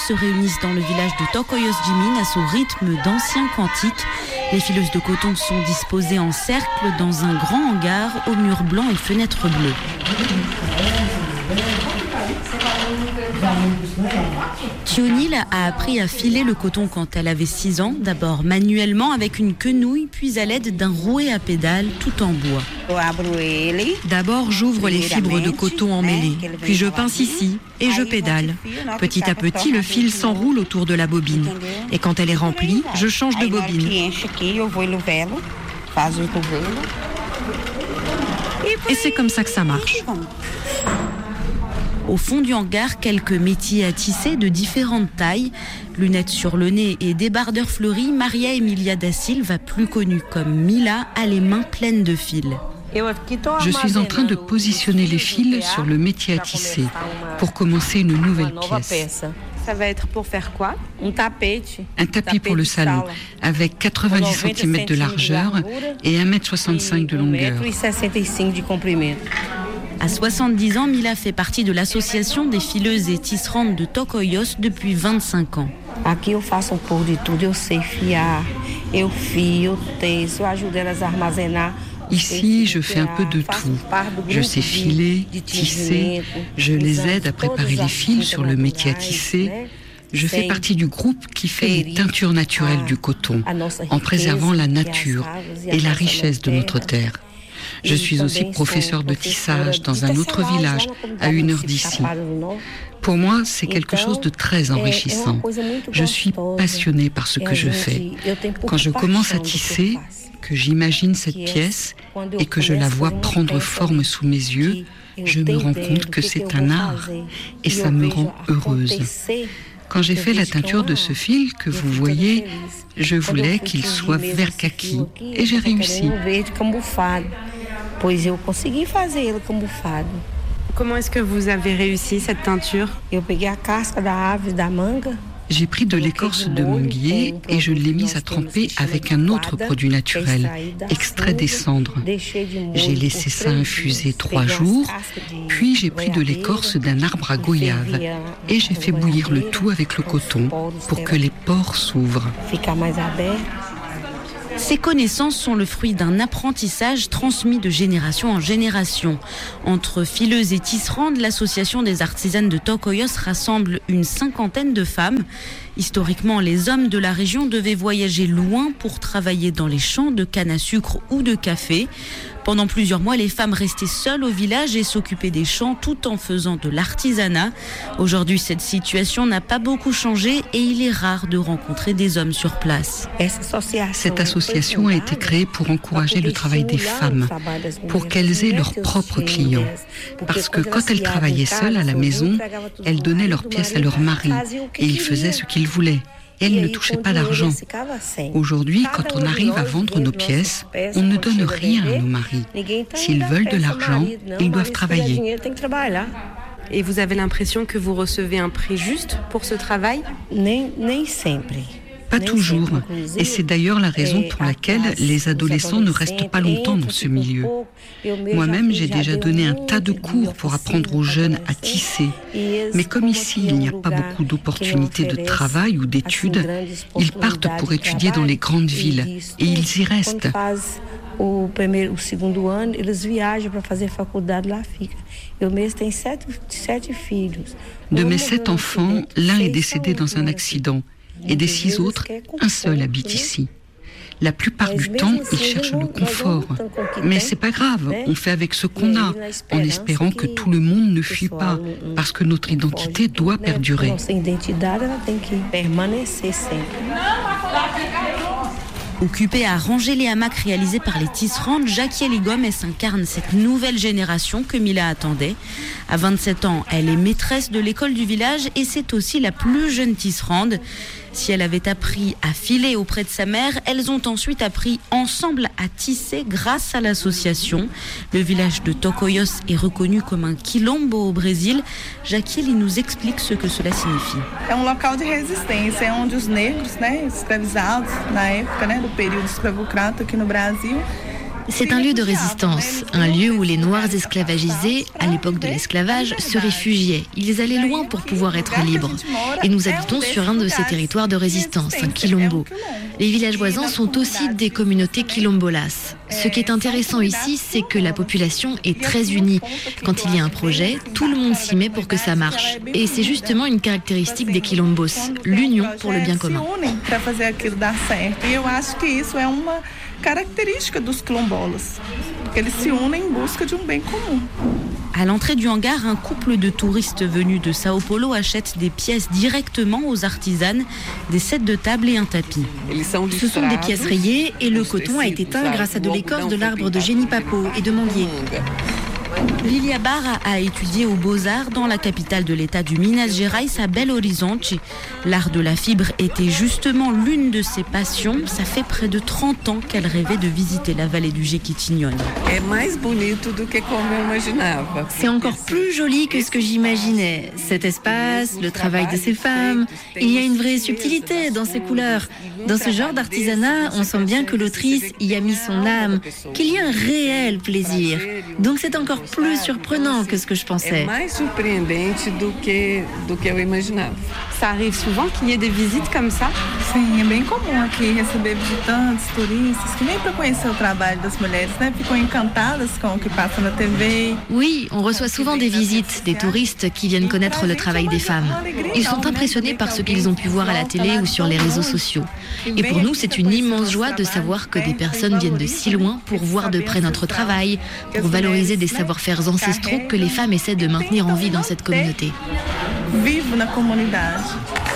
se réunissent dans le village de Tokoyos Jimin à son rythme d'anciens cantiques. Les fileuses de coton sont disposées en cercle dans un grand hangar aux murs blancs et fenêtres bleues. Thionil a appris à filer le coton quand elle avait 6 ans, d'abord manuellement avec une quenouille, puis à l'aide d'un rouet à pédales tout en bois. D'abord, j'ouvre les fibres de coton emmêlées, puis je pince ici et je pédale. Petit à petit, le fil s'enroule autour de la bobine. Et quand elle est remplie, je change de bobine. Et c'est comme ça que ça marche. Au fond du hangar, quelques métiers à tisser de différentes tailles. Lunettes sur le nez et débardeurs fleuris, Maria Emilia da Silva, plus connue comme Mila, a les mains pleines de fils. Je suis en train de positionner les fils sur le métier à tisser pour commencer une nouvelle pièce. Ça va être pour faire quoi? Un tapis pour le salon avec 90 cm de largeur et 1,65 m de longueur. À 70 ans, Mila fait partie de l'association des fileuses et tisserandes de Tokoyos depuis 25 ans. Ici, je fais un peu de tout. Je sais filer, tisser, je les aide à préparer les fils sur le métier à tisser. Je fais partie du groupe qui fait les teintures naturelles du coton, en préservant la nature et la richesse de notre terre. Je suis aussi professeur de tissage dans un autre village, à 1 heure d'ici. Pour moi, c'est quelque chose de très enrichissant. Je suis passionnée par ce que je fais. Quand je commence à tisser, que j'imagine cette pièce et que je la vois prendre forme sous mes yeux, je me rends compte que c'est un art et ça me rend heureuse. Quand j'ai fait la teinture de ce fil que vous voyez, je voulais qu'il soit vert kaki et j'ai réussi. Comment est-ce que vous avez réussi cette teinture? J'ai pris de l'écorce de manguier et je l'ai mise à tremper avec un autre produit naturel, extrait des cendres. J'ai laissé ça infuser 3 jours, puis j'ai pris de l'écorce d'un arbre à goyave et j'ai fait bouillir le tout avec le coton pour que les pores s'ouvrent. Ces connaissances sont le fruit d'un apprentissage transmis de génération en génération. Entre fileuses et tisserandes, l'association des artisanes de Tokoyos rassemble une 50aine de femmes. Historiquement, les hommes de la région devaient voyager loin pour travailler dans les champs de canne à sucre ou de café. Pendant plusieurs mois, les femmes restaient seules au village et s'occupaient des champs tout en faisant de l'artisanat. Aujourd'hui, cette situation n'a pas beaucoup changé et il est rare de rencontrer des hommes sur place. Cette association a été créée pour encourager le travail des femmes, pour qu'elles aient leurs propres clients. Parce que quand elles travaillaient seules à la maison, elles donnaient leurs pièces à leur mari et ils faisaient ce qu'ils voulaient. Elles ne touchaient pas d'argent. Aujourd'hui, quand on arrive à vendre nos pièces, on ne donne rien à nos maris. S'ils veulent de l'argent, ils doivent travailler. Et vous avez l'impression que vous recevez un prix juste pour ce travail? Pas toujours. Et c'est d'ailleurs la raison pour laquelle les adolescents ne restent pas longtemps dans ce milieu. Moi-même, j'ai déjà donné un tas de cours pour apprendre aux jeunes à tisser. Mais comme ici, il n'y a pas beaucoup d'opportunités de travail ou d'études, ils partent pour étudier dans les grandes villes et ils y restent. De mes 7 enfants, l'un est décédé dans un accident. Et des 6 autres, un seul habite ici. La plupart du temps, ils cherchent le confort. Mais c'est pas grave, on fait avec ce qu'on a, en espérant que tout le monde ne fuit pas, parce que notre identité doit perdurer. Occupée à ranger les hamacs réalisés par les tisserandes, Jacquieli Gomes incarne cette nouvelle génération que Mila attendait. À 27 ans, elle est maîtresse de l'école du village et c'est aussi la plus jeune tisserande. Si elle avait appris à filer auprès de sa mère, elles ont ensuite appris ensemble à tisser grâce à l'association. Le village de Tokoyos est reconnu comme un quilombo au Brésil. Jacquieli nous explique ce que cela signifie. É local de resistência, onde os negros, escravizados na época, do período escravocrata aqui no Brasil, C'est un lieu de résistance, un lieu où les Noirs esclavagisés, à l'époque de l'esclavage, se réfugiaient. Ils allaient loin pour pouvoir être libres. Et nous habitons sur un de ces territoires de résistance, un quilombo. Les villages voisins sont aussi des communautés quilombolas. Ce qui est intéressant ici, c'est que la population est très unie. Quand il y a un projet, tout le monde s'y met pour que ça marche. Et c'est justement une caractéristique des quilombos, l'union pour le bien commun. Caractéristique dos quilombolas, porque eles se unem em busca de bem comum. À l'entrée du hangar, un couple de touristes venus de Sao Paulo achète des pièces directement aux artisanes, des sets de table et un tapis. Ce sont des pièces rayées et le coton a été teint grâce à de l'écorce de l'arbre de genipapo et de manguier. Lilia Barra a étudié aux Beaux-Arts dans la capitale de l'État du Minas Gerais, à Belo Horizonte. L'art de la fibre était justement l'une de ses passions. Ça fait près de 30 ans qu'elle rêvait de visiter la vallée du Jequitinhonha. C'est encore plus joli que ce que j'imaginais. Cet espace, le travail de ces femmes, il y a une vraie subtilité dans ces couleurs. Dans ce genre d'artisanat, on sent bien que l'autrice y a mis son âme, qu'il y a un réel plaisir. Donc c'est encore plus surprenant que ce que je pensais. Ça arrive souvent qu'il y ait des visites comme ça? Sim, é bem comum aqui receber visitantes, turistas que vêm para conhecer o trabalho das mulheres, né? Ficam encantadas com o que passa na TV. Oui, on reçoit souvent des visites, des touristes qui viennent connaître le travail des femmes. Ils sont impressionnés par ce qu'ils ont pu voir à la télé ou sur les réseaux sociaux. Et pour nous, c'est une immense joie de savoir que des personnes viennent de si loin pour voir de près notre travail, pour valoriser des savoir-faire ancestraux que les femmes essaient de maintenir en vie dans cette communauté. Vivo na comunidade.